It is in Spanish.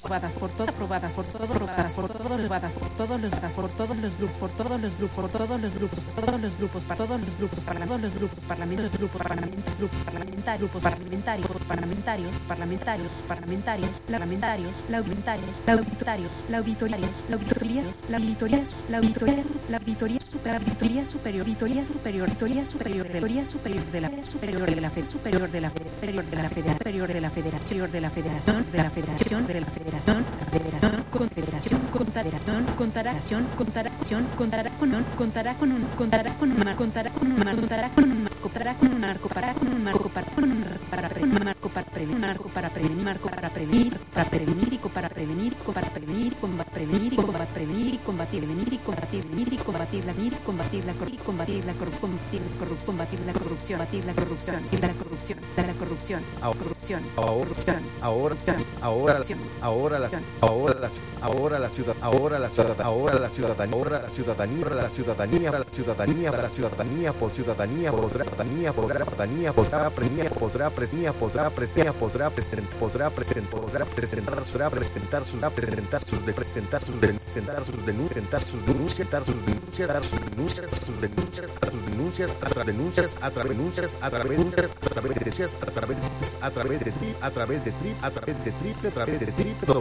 aprobadas por todos, aprobadas por todos, aprobadas por todos, aprobadas por todos los grupos, por todos los grupos, por todos los grupos, todos los grupos, para todos los grupos, para todos los grupos parlamentarios, grupos parlamentarios, grupos parlamentarios, parlamentarios, parlamentarios, parlamentarios, parlamentarios, laudimentarios, la auditoría superior, auditoría superior, auditoría superior, auditoría superior de la superior de la Fed, superior de la superior de la Federación, superior de la Federación, de la Federación, de la Federación, de la Federación, Federación, Confederación, Confederación, contará con un marco para con un marco para prevenir y combatir la corrupción. Ahora la ciudadanía a través de